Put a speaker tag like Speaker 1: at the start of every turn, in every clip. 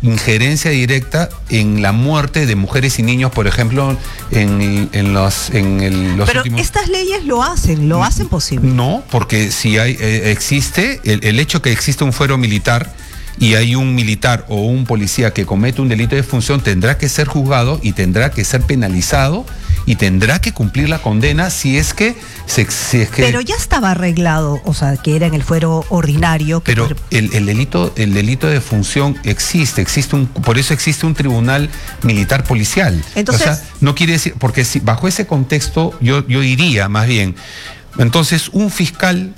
Speaker 1: injerencia directa en la muerte de mujeres y niños, por ejemplo, en los
Speaker 2: Pero
Speaker 1: últimos...
Speaker 2: estas leyes lo hacen posible.
Speaker 1: No, porque si existe el hecho que existe un fuero militar y hay un militar o un policía que comete un delito de función, tendrá que ser juzgado y tendrá que ser penalizado y tendrá que cumplir la condena si es que...
Speaker 2: Pero ya estaba arreglado, o sea, que era en el fuero ordinario.
Speaker 1: Pero el delito de función existe por eso existe un tribunal militar policial.
Speaker 2: Entonces,
Speaker 1: o sea, no quiere decir, porque si bajo ese contexto yo diría más bien, entonces un fiscal,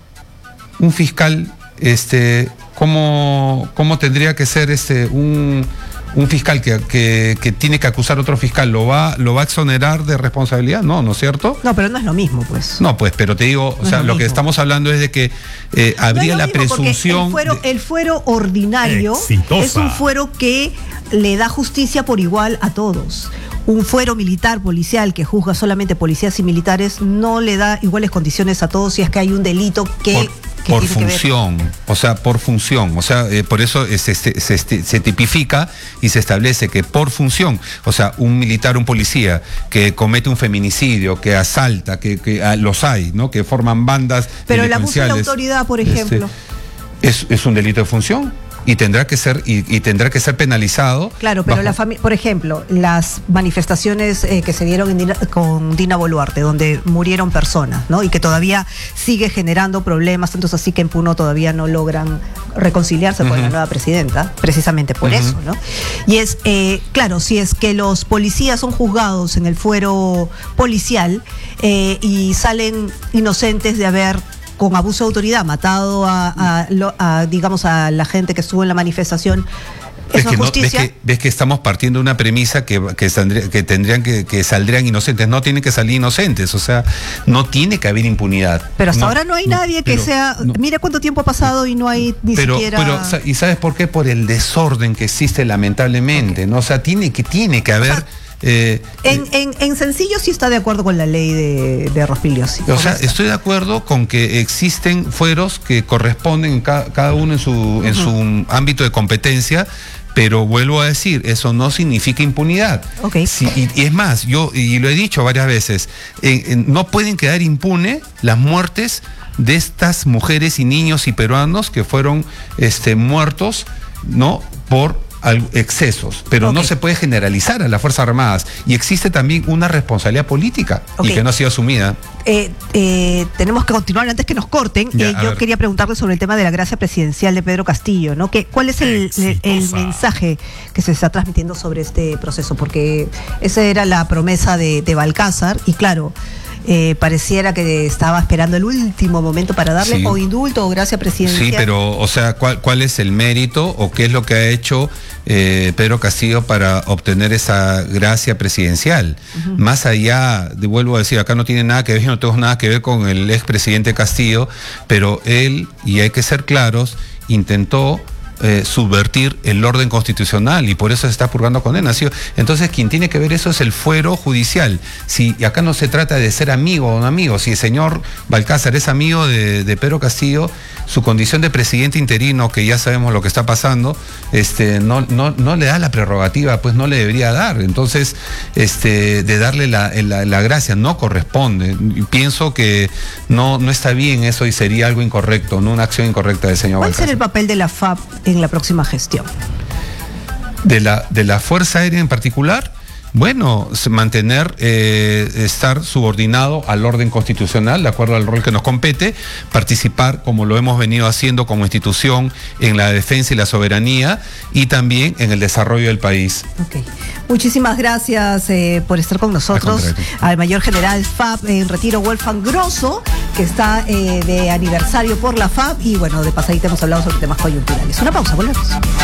Speaker 1: ¿cómo tendría que ser un fiscal que tiene que acusar a otro fiscal? ¿Lo va a exonerar de responsabilidad? ¿No es cierto?
Speaker 2: No, pero no es lo mismo, pues.
Speaker 1: No, pues, pero te digo, o sea, lo que estamos hablando es de que habría la presunción...
Speaker 2: El fuero ordinario es un fuero que le da justicia por igual a todos. Un fuero militar, policial, que juzga solamente policías y militares, no le da iguales condiciones a todos si es que hay un delito por
Speaker 1: función, por eso se tipifica y se establece que por función, o sea, un militar, un policía que comete un feminicidio, que asalta, que los hay, ¿no? Que forman bandas.
Speaker 2: Pero el abuso de la autoridad, por ejemplo.
Speaker 1: Es un delito de función. Y tendrá que ser penalizado.
Speaker 2: Claro, pero por ejemplo, las manifestaciones que se dieron con Dina Boluarte, donde murieron personas, ¿no? Y que todavía sigue generando problemas, entonces así que en Puno todavía no logran reconciliarse con la nueva presidenta, precisamente por eso, ¿no? Y es, claro, si es que los policías son juzgados en el fuero policial y salen inocentes de haber, con abuso de autoridad, matado digamos, a la gente que estuvo en la manifestación.
Speaker 1: Ves que estamos partiendo de una premisa que saldrían inocentes. No tienen que salir inocentes, o sea, no tiene que haber impunidad.
Speaker 2: Pero hasta ahora no hay nadie que sea... Mira cuánto tiempo ha pasado y no hay siquiera...
Speaker 1: ¿Y sabes por qué? Por el desorden que existe lamentablemente, ¿no? O sea, tiene que haber...
Speaker 2: en sencillo sí está de acuerdo con la ley de Rospilio. Sí,
Speaker 1: o sea, estoy de acuerdo con que existen fueros que corresponden cada uno en su ámbito de competencia, pero vuelvo a decir, eso no significa impunidad.
Speaker 2: Okay.
Speaker 1: Sí, y es más, yo lo he dicho varias veces, no pueden quedar impunes las muertes de estas mujeres y niños y peruanos que fueron muertos, ¿no? Por excesos, pero no se puede generalizar a las Fuerzas Armadas, y existe también una responsabilidad política y que no ha sido asumida.
Speaker 2: Tenemos que continuar antes que nos corten. Yo quería preguntarle sobre el tema de la gracia presidencial de Pedro Castillo, ¿no? ¿Cuál es el mensaje que se está transmitiendo sobre este proceso? Porque esa era la promesa de Balcázar y claro, pareciera que estaba esperando el último momento para darle o indulto o gracia presidencial.
Speaker 1: Sí, pero, o sea, ¿cuál es el mérito o qué es lo que ha hecho Pedro Castillo para obtener esa gracia presidencial? Más allá, vuelvo a decir, acá no tiene nada que ver, yo no tengo nada que ver con el expresidente Castillo, pero él, y hay que ser claros, intentó subvertir el orden constitucional y por eso se está purgando condena. Entonces quien tiene que ver eso es el fuero judicial. Si acá no se trata de ser amigo o no amigo, si el señor Balcázar es amigo de Pedro Castillo, su condición de presidente interino, que ya sabemos lo que está pasando, no le da la prerrogativa, pues no le debería dar. Entonces, de darle la gracia no corresponde. Pienso que no está bien eso y sería algo incorrecto, no una acción incorrecta del señor Balcázar.
Speaker 2: ¿Cuál será el papel de la FAP en la próxima gestión?
Speaker 1: De la Fuerza Aérea en particular, bueno, estar subordinado al orden constitucional, de acuerdo al rol que nos compete, participar, como lo hemos venido haciendo como institución, en la defensa y la soberanía y también en el desarrollo del país.
Speaker 2: Okay. Muchísimas gracias por estar con nosotros. Al mayor general FAP en retiro, Wolfgang Grosso, que está de aniversario por la FAP, y bueno, de pasadita hemos hablado sobre temas coyunturales. Una pausa, volvemos.